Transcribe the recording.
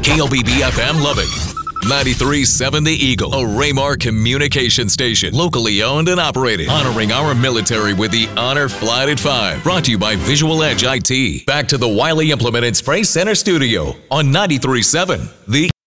KLBB FM Lubbock. 93.7 The Eagle, a Raymar communication station, locally owned and operated, honoring our military with the Honor Flight at 5. Brought to you by Visual Edge IT. Back to the Wiley Implement and Spray Center studio on 93.7 The